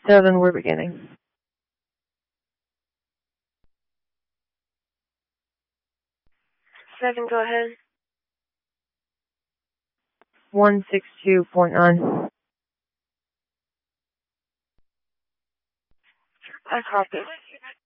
7, we're beginning. 7, go ahead. 162.9. I copy.